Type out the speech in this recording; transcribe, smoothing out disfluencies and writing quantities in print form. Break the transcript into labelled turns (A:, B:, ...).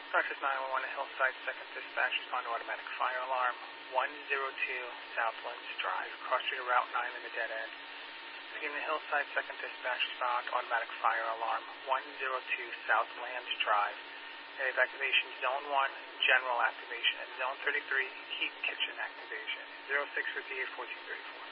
A: Breakfast 911, Hillside, 2nd Dispatch, respond to automatic fire alarm, 102 Southlands Drive, cross street Route 9 in the dead end. Again, the Hillside, 2nd Dispatch, respond to automatic fire alarm, 102 Southlands Drive. Area of activation, Zone 1, general activation, and Zone 33, heat kitchen activation, 0658 1434.